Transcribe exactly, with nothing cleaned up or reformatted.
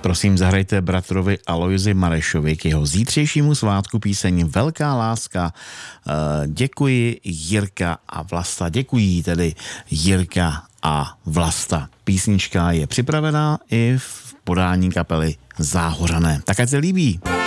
Prosím, zahrajte bratrovi Alojzi Marešovi k jeho zítřejšímu svátku píseň Velká láska. Děkuji Jirka a Vlasta. Děkují tedy Jirka a Vlasta. Písnička je připravená i v podání kapely Záhořané. Tak ať se líbí.